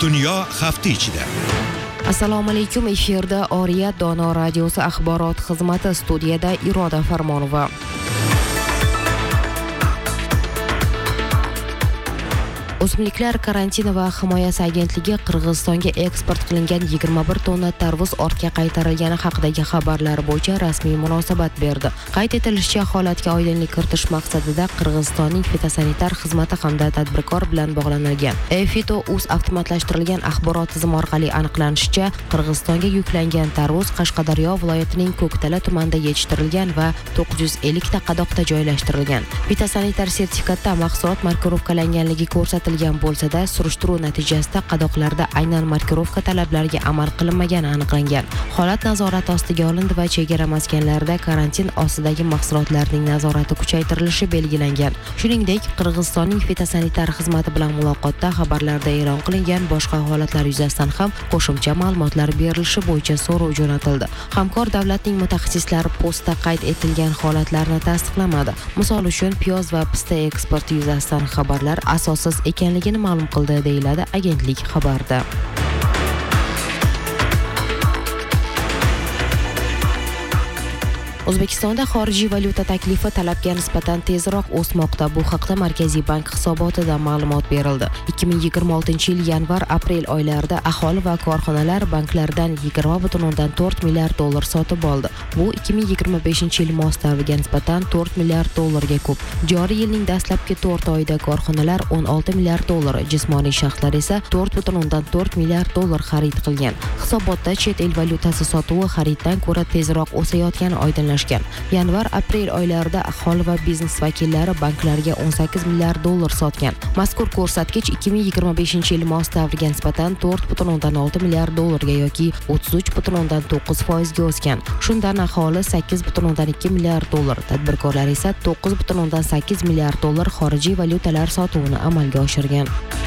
Dunyo hafta ichida. Assalomu alaykum, efirda Oriyat Dono radiosi axborot xizmati, studiyada Iroda Farmonova. O'simliklar karantini va himoyasi agentligi Qirg'izistonga eksport qilingan 21 tonna tarvuz ortga qaytarilgani haqidagi xabarlar bo'yicha rasmiy munosabat berdi. Qayd etilishicha, holatga oydinlik kiritish maqsadida Qirg'izistonning fitosanitar xizmati hamda tadbirkor bilan bog'lanilgan. Fito.uz avtomatlashtirilgan axborot tizimi orqali aniqlanishicha, Qirg'izistonga yuklangan tarvuz Qashqadaryo viloyatining Ko'ktala tumanida yetishtirilgan va 950 ta qadoqda joylashtirilgan. Fitosanitar sertifikatda mahsulot markirovkalanganligi ko'rsatilgan bo'lsa-da, surishtiruv natijasida qadoqlarda aynan markirovka talablariga amal qilinmagani aniqlangan. Holat nazorat ostiga olindi va chegara maskanlarida karantin ostidagi mahsulotlarning nazorati kuchaytirilishi belgilangan. Shuningdek, Qirg'izistonning fitosanitar xizmati bilan muloqotda xabarlarda e'lon qilingan boshqa holatlar yuzasidan ham qo'shimcha ma'lumotlar berilishi bo'yicha so'rov jo'natildi. Hamkor davlatning mutaxassislari postda qayd etilgan holatlarni tasdiqlamadi. Misol uchun, piyoz va pista eksporti yuzasidan xabarlar asossiz ekanligini ma'lum qildi, deyiladi agentlik xabarida. O'zbekistonda xorijiy valyuta taklifi talabga nisbatan tezroq o'smoqda. Bu haqda Markaziy bank hisobotida ma'lumot berildi. 2026-yil yanvar-aprel oylarida aholi va korxonalar banklardan 20,4 milliard dollar sotib oldi. Bu 2025-yil mos davriga nisbatan 4 milliard dollarga ko'p. Joriy yilning dastlabki 4 oyida korxonalar 16 milliard dollar, jismoniy shaxslar esa 4,4 milliard dollar xarid qilgan. Hisobotda chet el valyutasi sotuvi xariddan ko'ra tezroq o'sayotgani oydinlashgan. Yanvar-aprel oylarida aholi va biznes vakillari banklarga 18 milliard dollar sotgan. Mazkur ko'rsatkich 2025-yil mos davriga nisbatan 4,6 milliard dollarga yoki 33,9% ga o'sgan. Shundan aholi 8,2 milliard dollar, tadbirkorlar esa 9,8 milliard dollar xorijiy valyutalar sotuvini amalga oshirgan.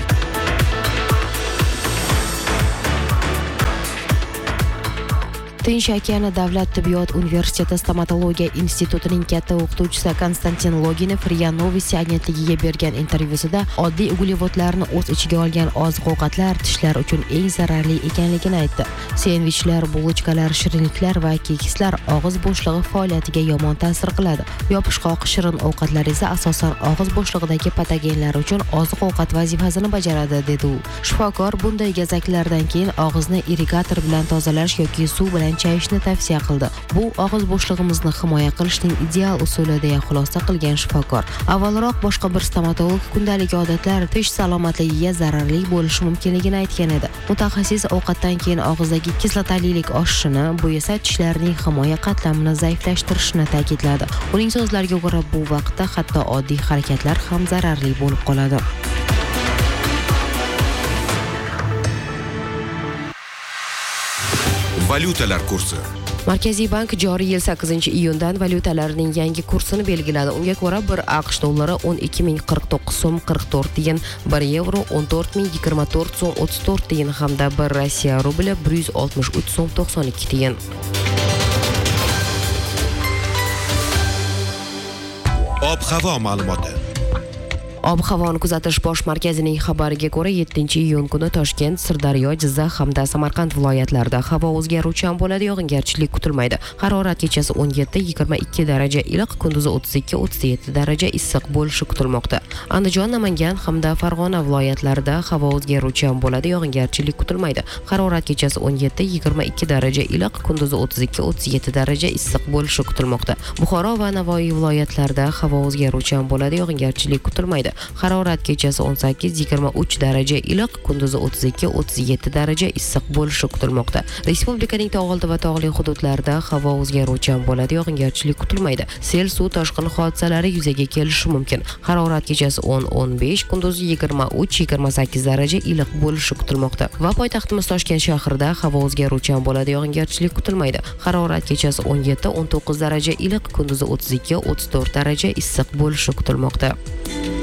Tinch okeani davlat tibbiyot universiteti stomatologiya institutining katta o'qituvchisi Konstantin Loginov Ria Novosti agentligiga bergan intervyusida oddiy uglevodlarni o'z ichiga olgan oziq-ovqatlar tishlar uchun eng zararli ekanligini aytdi. Sendvichlar, bulochkalar, shirinliklar va kekslar og'iz bo'shlig'i faoliyatiga yomon ta'sir qiladi. Yopishqoq shirin ovqatlar esa asosan og'iz bo'shlig'idagi patogenlar uchun oziq-ovqat vazifasini bajaradi, dedi u. Shifokor bunday gazaklardan keyin og'izni irrigator bilan tozalash yoki suv bilan chayishni tavsiya qildi. Bu og'iz bo'shlig'imizni himoya qilishning ideal usuli, deya xulosa qilgan shifokor. Avvalroq boshqa bir stomatolog kundalik odatlar tish salomatligiga zararli bo'lishi mumkinligini aytgan edi. Mutaxassis ovqatdan keyin og'izdagi kislotalilik oshishini, bu esa tishlarning himoya qatlamini zaiflashtirishini ta'kidladi. Uning so'zlariga ko'ra, bu vaqtda hatto oddiy harakatlar ham zararli bo'lib qoladi. Valyutalar kursi. Markaziy bank joriy yil 8-iyundan valyutalarning yangi kursini belgiladi. Unga ko'ra 1 AQSh dollari 12,049 so'm 44 tiyin, 1 yevro 14,024 so'm 34 tiyin hamda 1 Rossiya rubli 163 so'm 92 tiyin. Ob-havo ma'lumoti. Ob-havoni kuzatish bosh markazining xabariga ko'ra 7-iyun kuni Toshkent, Sirdaryo, Jizzax hamda Samarqand viloyatlarida havo o'zgaruvchan bo'ladi, yog'ingarchilik kutilmaydi. Harorat kechasi 17-22 daraja iliq, kunduzi 32-37 daraja issiq bo'lishi kutilmoqda. Andijon, Namangan hamda Farg'ona viloyatlarida havo o'zgaruvchan bo'ladi, yog'ingarchilik kutilmaydi. Harorat kechasi 17-22 daraja iliq, kunduzi 32-37 daraja issiq bo'lishi kutilmoqda. Buxoro va Navoiy viloyatlarida havo o'zgaruvchan bo'ladi, yog'ingarchilik kutilmaydi. Harorat kechasi 18-23 daraja iliq, kunduzi 32-37 daraja issiq bo'lishi kutilmoqda. Respublikaning tog'oldi va tog'li hududlarida havo o'zgaruvchan bo'ladi, yog'ingarchilik kutilmaydi. Sel, suv toshqini hodisalari yuzaga kelishi mumkin. Harorat kechasi 10-15, kunduzi 23-28 daraja iliq bo'lishi kutilmoqda. Va poytaxtimiz Toshkent shahrida havo o'zgaruvchan bo'ladi, yog'ingarchilik kutilmaydi. Harorat kechasi 17-19 daraja iliq, kunduzi 32-34 daraja issiq bo'lishi kutilmoqda.